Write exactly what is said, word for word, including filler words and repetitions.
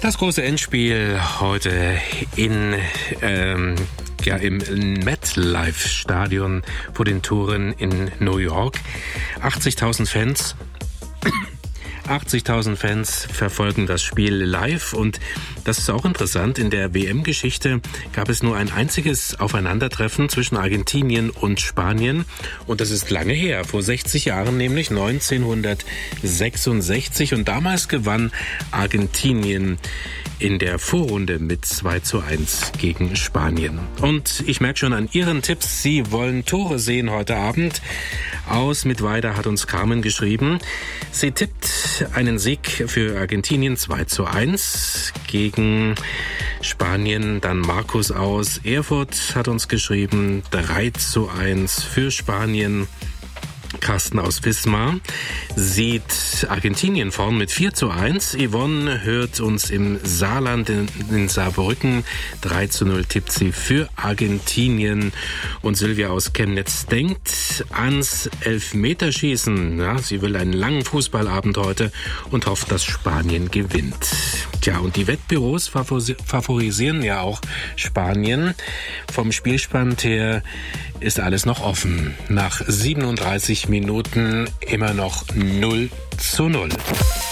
Das große Endspiel heute in, ähm, ja, im MetLife-Stadion vor den Toren in New York. achtzigtausend Fans. achtzigtausend Fans verfolgen das Spiel live und das ist auch interessant. In der W M-Geschichte gab es nur ein einziges Aufeinandertreffen zwischen Argentinien und Spanien und das ist lange her, vor sechzig Jahren, nämlich neunzehnhundertsechsundsechzig, und damals gewann Argentinien in der Vorrunde mit zwei zu eins gegen Spanien. Und ich merke schon an Ihren Tipps, Sie wollen Tore sehen heute Abend. Aus Mittweida hat uns Carmen geschrieben. Sie tippt einen Sieg für Argentinien zwei zu eins gegen Spanien. Dann Markus aus Erfurt hat uns geschrieben drei zu eins für Spanien. Carsten aus Wismar sieht Argentinien vorn mit vier zu eins. Yvonne hört uns im Saarland, in, in Saarbrücken. drei zu null tippt sie für Argentinien. Und Silvia aus Chemnitz denkt ans Elfmeterschießen. Ja, sie will einen langen Fußballabend heute und hofft, dass Spanien gewinnt. Tja, und die Wettbüros favorisieren ja auch Spanien. Vom Spielstand her ist alles noch offen. Nach siebenunddreißig Minuten immer noch null zu null.